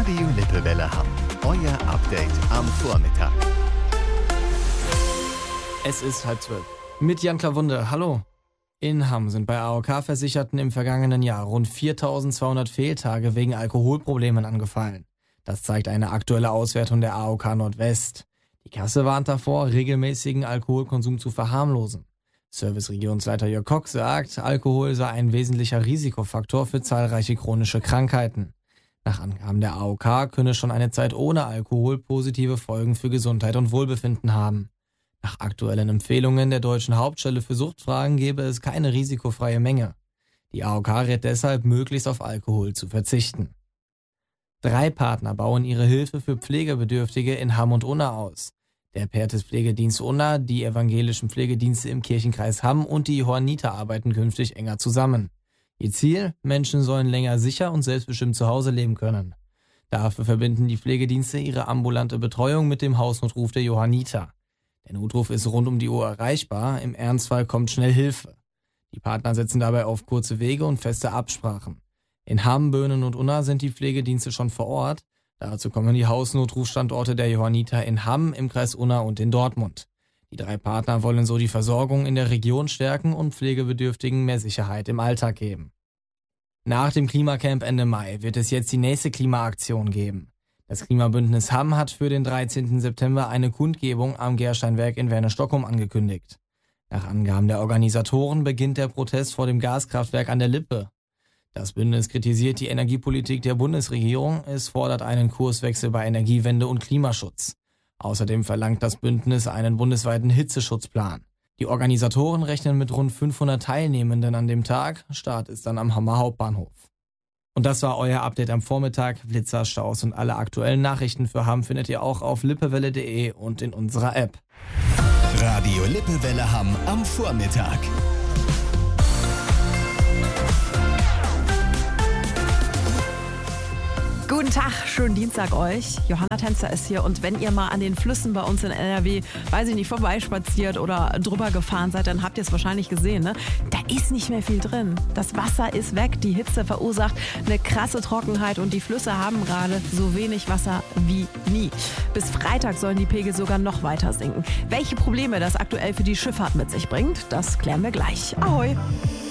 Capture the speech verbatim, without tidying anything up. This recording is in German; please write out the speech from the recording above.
Radio Lippewelle Hamm. Euer Update am Vormittag. Es ist halb zwölf. Mit Jan Klawunde, hallo. In Hamm sind bei A O K-Versicherten im vergangenen Jahr rund viertausendzweihundert Fehltage wegen Alkoholproblemen angefallen. Das zeigt eine aktuelle Auswertung der A O K Nordwest. Die Kasse warnt davor, regelmäßigen Alkoholkonsum zu verharmlosen. Service-Regionsleiter Jörg Koch sagt, Alkohol sei ein wesentlicher Risikofaktor für zahlreiche chronische Krankheiten. Nach Angaben der A O K könne schon eine Zeit ohne Alkohol positive Folgen für Gesundheit und Wohlbefinden haben. Nach aktuellen Empfehlungen der Deutschen Hauptstelle für Suchtfragen gebe es keine risikofreie Menge. Die A O K rät deshalb, möglichst auf Alkohol zu verzichten. Drei Partner bauen ihre Hilfe für Pflegebedürftige in Hamm und Unna aus. Der Perthes Pflegedienst Unna, die evangelischen Pflegedienste im Kirchenkreis Hamm und die Johanniter arbeiten künftig enger zusammen. Ihr Ziel? Menschen sollen länger sicher und selbstbestimmt zu Hause leben können. Dafür verbinden die Pflegedienste ihre ambulante Betreuung mit dem Hausnotruf der Johanniter. Der Notruf ist rund um die Uhr erreichbar, im Ernstfall kommt schnell Hilfe. Die Partner setzen dabei auf kurze Wege und feste Absprachen. In Hamm, Böhnen und Unna sind die Pflegedienste schon vor Ort. Dazu kommen die Hausnotrufstandorte der Johanniter in Hamm, im Kreis Unna und in Dortmund. Die drei Partner wollen so die Versorgung in der Region stärken und Pflegebedürftigen mehr Sicherheit im Alltag geben. Nach dem Klimacamp Ende Mai wird es jetzt die nächste Klimaaktion geben. Das Klimabündnis Hamm hat für den dreizehnten September eine Kundgebung am Gersteinwerk in Werne-Stockholm angekündigt. Nach Angaben der Organisatoren beginnt der Protest vor dem Gaskraftwerk an der Lippe. Das Bündnis kritisiert die Energiepolitik der Bundesregierung. Es fordert einen Kurswechsel bei Energiewende und Klimaschutz. Außerdem verlangt das Bündnis einen bundesweiten Hitzeschutzplan. Die Organisatoren rechnen mit rund fünfhundert Teilnehmenden an dem Tag. Start ist dann am Hammer Hauptbahnhof. Und das war euer Update am Vormittag. Blitzer, Staus und alle aktuellen Nachrichten für Hamm findet ihr auch auf lippewelle punkt de und in unserer App. Radio Lippewelle Hamm am Vormittag. Guten Tag, schönen Dienstag euch. Johanna Tänzer ist hier und wenn ihr mal an den Flüssen bei uns in N R W, weiß ich nicht, vorbeispaziert oder drüber gefahren seid, dann habt ihr es wahrscheinlich gesehen, ne? Da ist nicht mehr viel drin. Das Wasser ist weg, die Hitze verursacht eine krasse Trockenheit und die Flüsse haben gerade so wenig Wasser wie nie. Bis Freitag sollen die Pegel sogar noch weiter sinken. Welche Probleme das aktuell für die Schifffahrt mit sich bringt, das klären wir gleich. Ahoi!